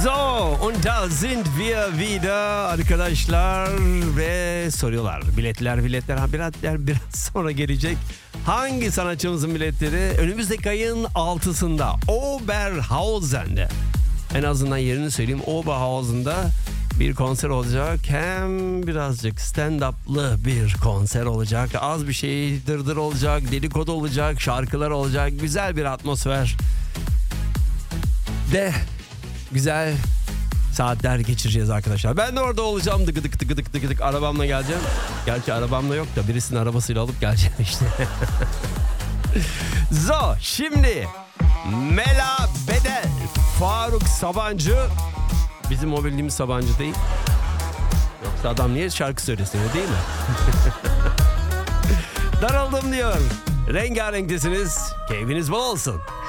So, und da sind wir wieder arkadaşlar ve soruyorlar. Biletler biraz sonra gelecek. Hangi sanatçımızın biletleri? Önümüzdeki ayın 6'sında Oberhausen'de. En azından yerini söyleyeyim. Oberhausen'da bir konser olacak. Hem birazcık stand-up'lı bir konser olacak. Az bir şey dırdır olacak, dedikodu olacak, şarkılar olacak. Güzel bir atmosfer. De güzel saatler geçireceğiz arkadaşlar. Ben de orada olacağım. Dıgıdık arabamla geleceğim. Gerçi arabamla yok da birisinin arabasıyla alıp geleceğim işte. So, şimdi Mela Bedel, Faruk Sabancı. Bizim o bildiğimiz Sabancı değil. Yoksa adam niye şarkı söylesin, değil mi? Daraldım diyor. Rengarenktesiniz. Keyfiniz bol olsun.